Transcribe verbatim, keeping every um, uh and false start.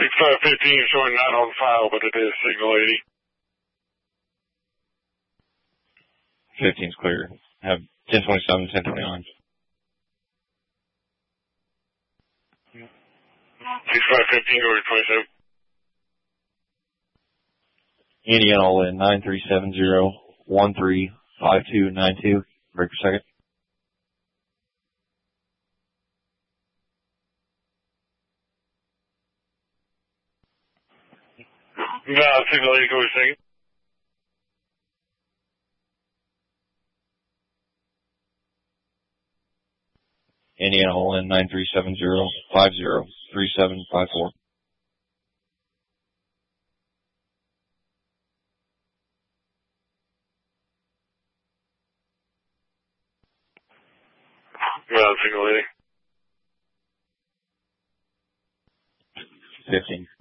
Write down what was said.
sixty-five fifteen showing not on file, but it is signal eighty. fifteen's clear. Have ten twenty-seven, ten twenty-nine. sixty-five fifteen over twenty-seven. Indiana all in nine three seven zero one three five two nine two. Break per second. No, signal eighty over second. Indiana all in nine three seven zero five zero three seven five four. No, signal eighty. fifteen.